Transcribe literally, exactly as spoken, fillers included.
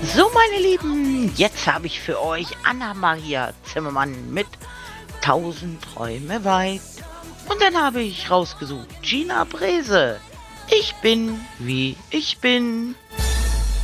So, meine Lieben, jetzt habe ich für euch Anna-Maria Zimmermann mit Tausend Träume weit. Und dann habe ich rausgesucht Gina Brese. Ich bin, wie ich bin.